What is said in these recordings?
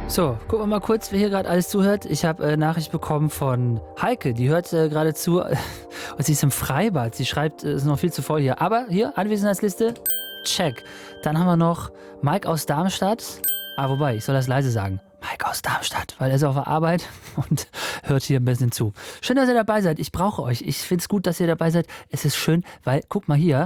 So, gucken wir mal kurz, wer hier gerade alles zuhört. Ich habe Nachricht bekommen von Heike, die hört gerade zu und sie ist im Freibad. Sie schreibt, es ist noch viel zu voll hier. Aber hier, Anwesenheitsliste, check. Dann haben wir noch Mike aus Darmstadt. Wobei, ich soll das leise sagen. Mike aus Darmstadt, weil er ist auf der Arbeit und hört hier ein bisschen zu. Schön, dass ihr dabei seid. Ich brauche euch. Ich finde es gut, dass ihr dabei seid. Es ist schön, weil, guck mal hier.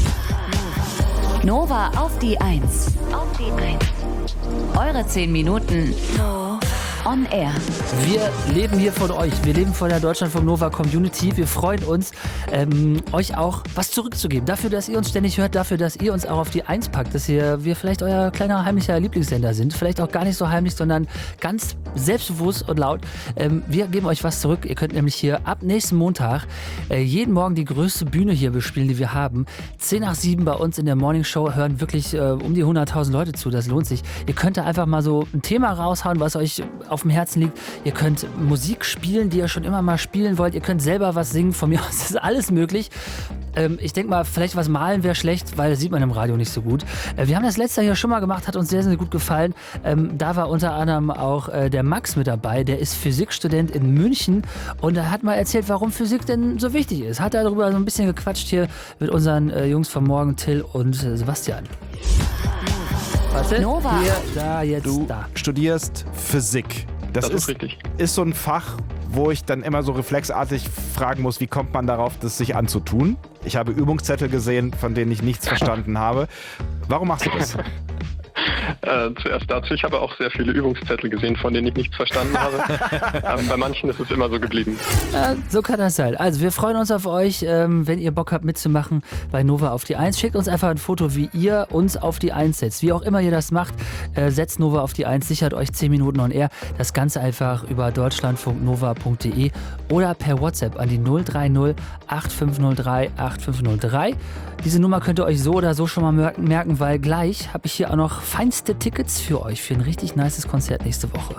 Nova auf die 1. Auf die 1. Eure 10 Minuten on air. Wir leben hier von euch. Wir leben von der Deutschlandfunk Nova Community. Wir freuen uns, euch auch was zurückzugeben. Dafür, dass ihr uns ständig hört, dafür, dass ihr uns auch auf die 1 packt, dass wir vielleicht euer kleiner heimlicher Lieblingssender sind. Vielleicht auch gar nicht so heimlich, sondern ganz selbstbewusst und laut. Wir geben euch was zurück. Ihr könnt nämlich hier ab nächsten Montag jeden Morgen die größte Bühne hier bespielen, die wir haben. 10 nach 7 bei uns in der Morning Show hören wirklich um die 100.000 Leute zu. Das lohnt sich. Ihr könnt da einfach mal so ein Thema raushauen, was euch auf dem Herzen liegt. Ihr könnt Musik spielen, die ihr schon immer mal spielen wollt. Ihr könnt selber was singen. Von mir aus ist alles möglich. Ich denke mal, vielleicht was malen wäre schlecht, weil das sieht man im Radio nicht so gut. Wir haben das letzte Jahr hier schon mal gemacht, hat uns sehr, sehr gut gefallen. Da war unter anderem auch der Max mit dabei. Der ist Physikstudent in München und er hat mal erzählt, warum Physik denn so wichtig ist. Hat darüber so ein bisschen gequatscht hier mit unseren Jungs von morgen, Till und Sebastian. Warte, Nova. hier, da, jetzt, Du da. studierst Physik. Das ist richtig. Ist so ein Fach, wo ich dann immer so reflexartig fragen muss, wie kommt man darauf, das sich anzutun? Ich habe Übungszettel gesehen, von denen ich nichts verstanden habe. Warum machst du das? Zuerst dazu, ich habe auch sehr viele Übungszettel gesehen, von denen ich nichts verstanden habe. Bei manchen ist es immer so geblieben. So kann das sein. Also wir freuen uns auf euch, wenn ihr Bock habt mitzumachen bei Nova auf die 1. Schickt uns einfach ein Foto, wie ihr uns auf die 1 setzt. Wie auch immer ihr das macht, setzt Nova auf die 1, sichert euch 10 Minuten on air. Das Ganze einfach über deutschlandfunknova.de oder per WhatsApp an die 030 8503 8503. Diese Nummer könnt ihr euch so oder so schon mal merken, weil gleich habe ich hier auch noch feinste Tickets für euch für ein richtig nices Konzert nächste Woche.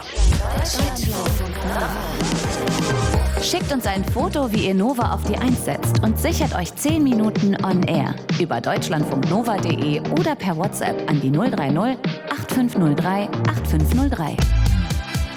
Schickt uns ein Foto, wie ihr Nova auf die 1 setzt und sichert euch 10 Minuten on air über deutschlandfunknova.de oder per WhatsApp an die 030 8503 8503.